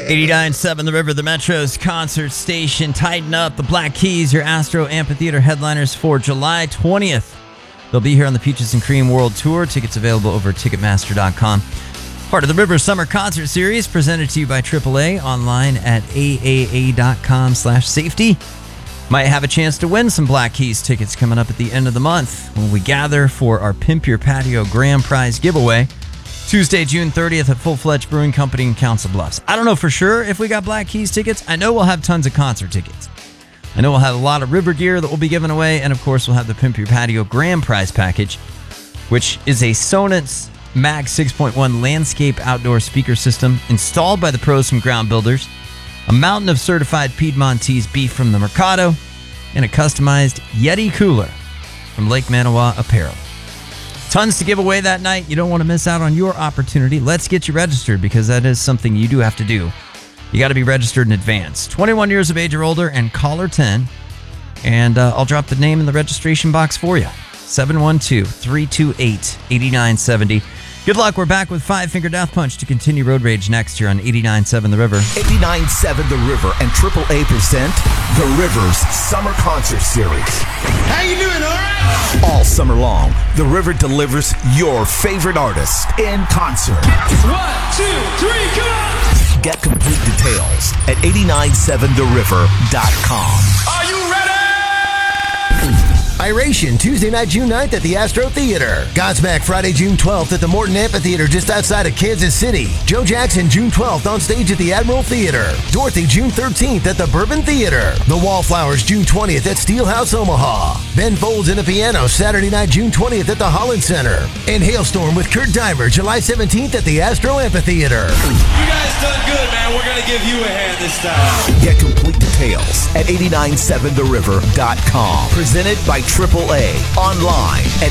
89.7 The River, the Metro's concert station. Tighten up. The Black Keys, your Astro Amphitheater headliners for July 20th. They'll be here on the Peaches and Cream World Tour. Tickets available over Ticketmaster.com. Part of the River Summer Concert Series, presented to you by AAA, online at aaa.com/safety. Might have a chance to win some Black Keys tickets coming up at the end of the month when we gather for our Pimp Your Patio Grand Prize giveaway. Tuesday, June 30th at Full Fledged Brewing Company in Council Bluffs. I don't know for sure if we got Black Keys tickets. I know we'll have tons of concert tickets. I know we'll have a lot of river gear that we'll be giving away. And of course, we'll have the Pimp Your Patio Grand Prize package, which is a Sonance Mag 6.1 landscape outdoor speaker system installed by the pros from Ground Builders, a mountain of certified Piedmontese beef from the Mercado, and a customized Yeti cooler from Lake Manawa Apparel. Tons to give away that night. You don't want to miss out on your opportunity. Let's get you registered, because that is something you do have to do. You got to be registered in advance. 21 years of age or older and caller 10. And I'll drop the name in the registration box for you. 712-328-8970. Good luck. We're back with Five Finger Death Punch to continue Road Rage next year on 89.7 The River. 89.7 The River and AAA present The River's Summer Concert Series. How you doing, all right? All summer long, The River delivers your favorite artist in concert. 1, 2, 3, come on! Get complete details at 897theriver.com. Are you ready? Iration, Tuesday night, June 9th at the Astro Theater. Godsmack, Friday, June 12th at the Morton Amphitheater just outside of Kansas City. Joe Jackson, June 12th on stage at the Admiral Theater. Dorothy, June 13th at the Bourbon Theater. The Wallflowers, June 20th at Steelhouse Omaha. Ben Folds and a Piano, Saturday night, June 20th at the Holland Center. And Hailstorm with Kurt Dimer, July 17th at the Astro Amphitheater. You guys done good, man. We're going to give you a hand this time. Get complete details at 897theriver.com. Presented by AAA. Online at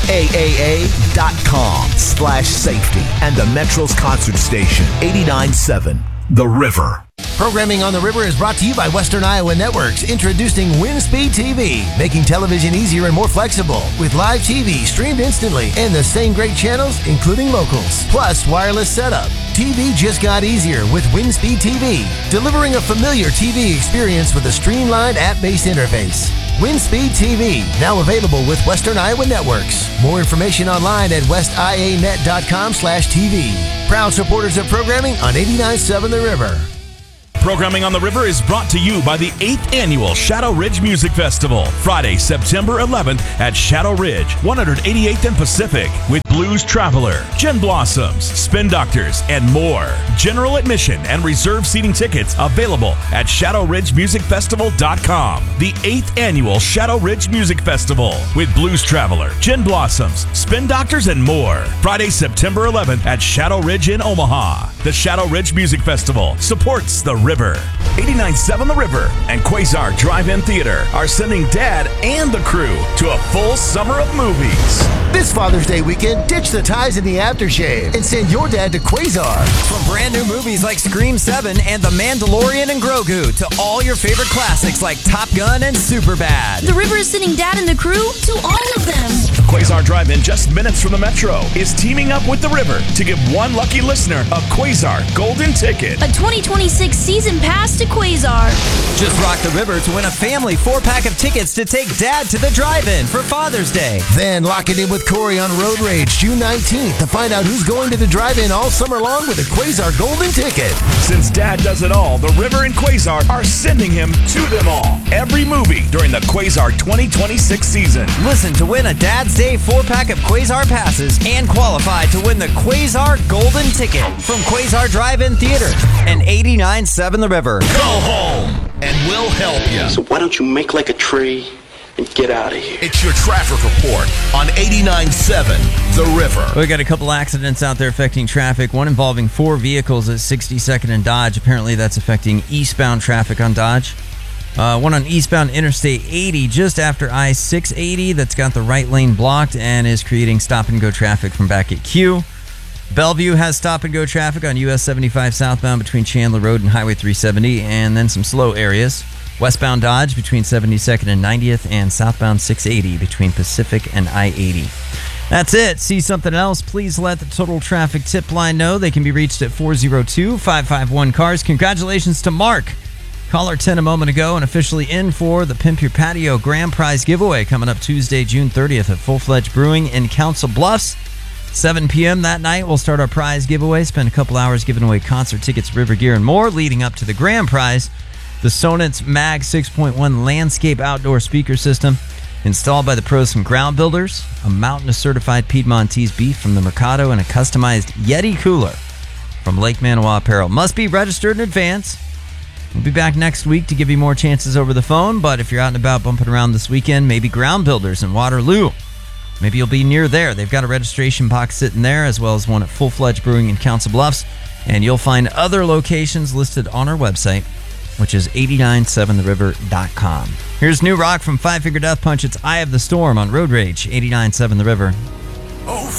aaa.com/safety. And the Metro's concert station, 89.7 The River. Programming on the River is brought to you by Western Iowa Networks, introducing WinSpeed TV, making television easier and more flexible, with live TV streamed instantly and the same great channels, including locals, plus wireless setup. TV just got easier with WinSpeed TV, delivering a familiar TV experience with a streamlined app-based interface. WinSpeed TV, now available with Western Iowa Networks. More information online at westianet.com/TV. Proud supporters of programming on 89.7 The River. Programming on the River is brought to you by the 8th Annual Shadow Ridge Music Festival, Friday, September 11th at Shadow Ridge, 188th and Pacific, with Blues Traveler, Gin Blossoms, Spin Doctors, and more. General admission and reserve seating tickets available at ShadowRidgeMusicFestival.com. The 8th Annual Shadow Ridge Music Festival with Blues Traveler, Gin Blossoms, Spin Doctors, and more. Friday, September 11th at Shadow Ridge in Omaha. The Shadow Ridge Music Festival supports the River. 89.7 The River and Quasar Drive-In Theater are sending Dad and the crew to a full summer of movies. This Father's Day weekend, ditch the ties and the aftershave and send your dad to Quasar. From brand new movies like Scream 7 and The Mandalorian and Grogu to all your favorite classics like Top Gun and Superbad. The River is sending Dad and the crew to all of them. Quasar Drive-In, just minutes from the Metro, is teaming up with the River to give one lucky listener a Quasar Golden Ticket. A 2026 season pass to Quasar. Just rock the River to win a family 4-pack of tickets to take Dad to the drive-in for Father's Day. Then lock it in with Corey on Road Rage June 19th to find out who's going to the drive-in all summer long with a Quasar Golden Ticket. Since Dad does it all, the River and Quasar are sending him to them all. Every movie during the Quasar 2026 season. Listen to win a Dad's Day 4-pack of Quasar passes and qualify to win the Quasar Golden Ticket from Quasar Drive-In Theater and 89.7 The River. Go home and we'll help you. So why don't you make like a tree and get out of here? It's your traffic report on 89.7 The River. We got a couple accidents out there affecting traffic. One involving 4 vehicles at 62nd and Dodge. Apparently that's affecting eastbound traffic on Dodge. One on eastbound Interstate 80 just after I-680 that's got the right lane blocked and is creating stop-and-go traffic from back at Q. Bellevue has stop-and-go traffic on US 75 southbound between Chandler Road and Highway 370, and then some slow areas. Westbound Dodge between 72nd and 90th, and southbound 680 between Pacific and I-80. That's it. See something else? Please let the Total Traffic Tip Line know. They can be reached at 402-551-CARS. Congratulations to Mark. Caller 10 a moment ago and officially in for the Pimp Your Patio Grand Prize giveaway coming up Tuesday, June 30th at Full Fledged Brewing in Council Bluffs. 7 p.m. that night, we'll start our prize giveaway. Spend a couple hours giving away concert tickets, river gear, and more, leading up to the grand prize, the Sonance Mag 6.1 landscape outdoor speaker system installed by the pros from Ground Builders, a mountain of certified Piedmontese beef from the Mercado, and a customized Yeti cooler from Lake Manawa Apparel. Must be registered in advance. We'll be back next week to give you more chances over the phone, but if you're out and about bumping around this weekend, maybe Ground Builders in Waterloo. Maybe you'll be near there. They've got a registration box sitting there, as well as one at Full Fledged Brewing in Council Bluffs, and you'll find other locations listed on our website, which is 897theriver.com. Here's new rock from Five Finger Death Punch. It's Eye of the Storm on Road Rage, 89.7 The River.